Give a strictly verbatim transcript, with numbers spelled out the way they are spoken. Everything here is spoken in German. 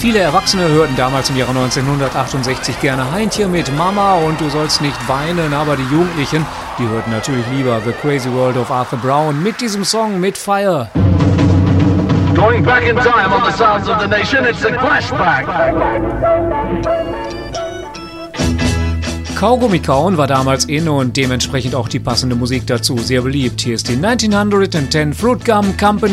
Viele Erwachsene hörten damals im Jahre neunzehnhundertachtundsechzig gerne Heintje mit Mama und Du sollst nicht weinen, aber die Jugendlichen, die hörten natürlich lieber The Crazy World of Arthur Brown mit diesem Song mit Fire. Going back in time on the sounds of the nation, it's a flashback. Kaugummi kauen war damals in und dementsprechend auch die passende Musik dazu sehr beliebt. Hier ist die neunzehnhundertzehn Fruit Gum Company.